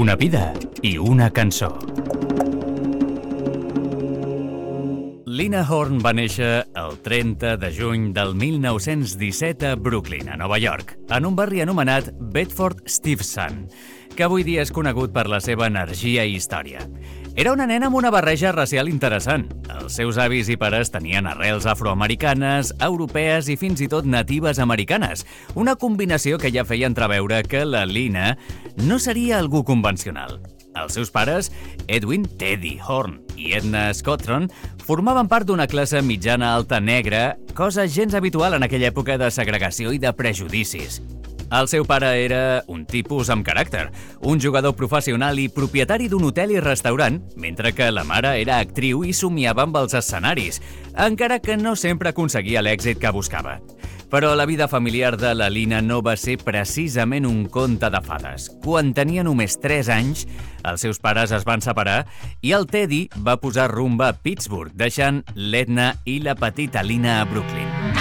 Una vida i una cançó. Lena Horne va néixer el 30 de juny del 1917 a Brooklyn, a Nova York, en un barri anomenat Bedford-Stuyvesant, que avui dia és conegut per la seva energia i història. Era una nena amb una barreja racial interessant. Els seus avis i pares tenien arrels afroamericanes, europees i fins i tot natives americanes, una combinació que ja feia entreveure que la Lena no seria algú convencional. Els seus pares, Edwin Teddy Horne i Edna Scottron, formaven part d'una classe mitjana-alta negra, cosa gens habitual en aquella època de segregació i de prejudicis. El seu pare era un tipus amb caràcter, un jugador professional i propietari d'un hotel i restaurant, mentre que la mare era actriu i somiava amb els escenaris, encara que no sempre aconseguia l'èxit que buscava. Però la vida familiar de la Lena no va ser precisament un conte de fades. Quan tenia només 3 anys, els seus pares es van separar i el Teddy va posar rumb a Pittsburgh, deixant l'Edna i la petita Lena a Brooklyn.